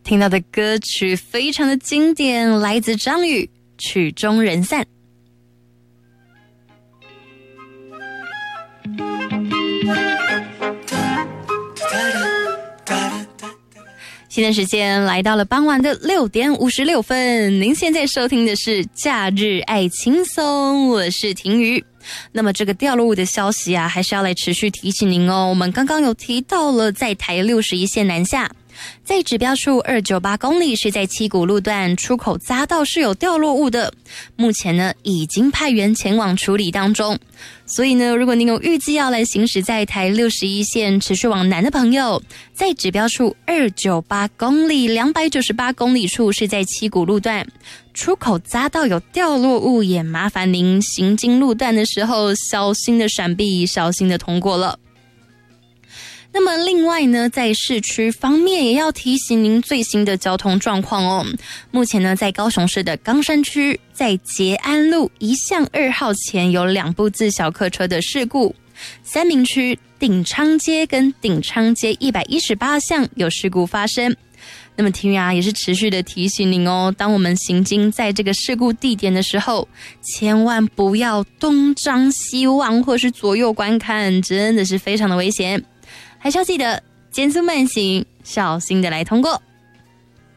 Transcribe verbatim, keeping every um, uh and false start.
听到的歌曲非常的经典，来自张宇《曲终人散》。现在时间来到了傍晚的六点五十六分，您现在收听的是假日爱轻松，我是婷瑜。那么这个掉落物的消息啊，还是要来持续提醒您哦。我们刚刚有提到了，在台六十一线南下，在指标处二九八公里是在七股路段出口匝道是有掉落物的，目前呢已经派员前往处理当中。所以呢，如果您有预计要来行驶在台六十一线持续往南的朋友，在指标处二九八公里两百九十八公里处是在七股路段出口匝道有掉落物，也麻烦您行经路段的时候小心的闪避，小心的通过了。那么另外呢，在市区方面也要提醒您最新的交通状况哦。目前呢，在高雄市的冈山区，在捷安路一巷二号前有两部自小客车的事故；三民区鼎昌街跟鼎昌街一百一十八巷有事故发生。那么婷瑜啊，也是持续的提醒您哦，当我们行经在这个事故地点的时候，千万不要东张西望或是左右观看，真的是非常的危险。还是要记得减速慢行，小心的来通过。